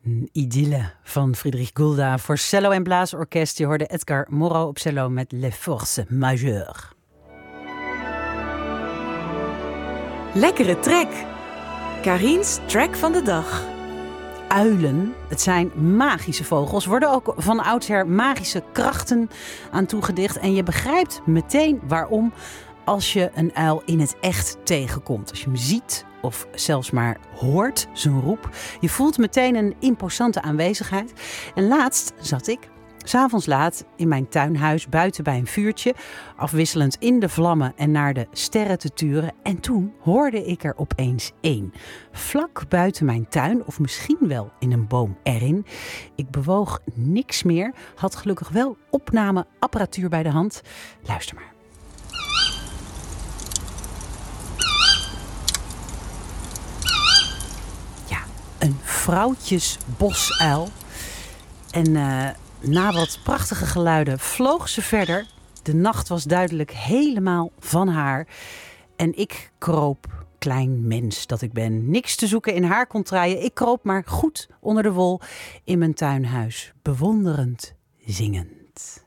Een idylle van Friedrich Gulda voor cello en blaasorkest. Je hoorde Edgar Moreau op cello met Les Forces Majeures. Lekkere track. Karin's track van de dag. Uilen, het zijn magische vogels, worden ook van oudsher magische krachten aan toegedicht. En je begrijpt meteen waarom als je een uil in het echt tegenkomt. Als je hem ziet of zelfs maar hoort, zijn roep. Je voelt meteen een imposante aanwezigheid. En laatst zat ik, 's avonds laat, in mijn tuinhuis buiten bij een vuurtje, afwisselend in de vlammen en naar de sterren te turen. En toen hoorde ik er opeens één. Vlak buiten mijn tuin, of misschien wel in een boom erin. Ik bewoog niks meer, had gelukkig wel opnameapparatuur bij de hand. Luister maar. Ja, een vrouwtjesbosuil. En na wat prachtige geluiden vloog ze verder. De nacht was duidelijk helemaal van haar. En ik kroop, klein mens dat ik ben, niks te zoeken in haar contraien. Ik kroop maar goed onder de wol in mijn tuinhuis, bewonderend zingend.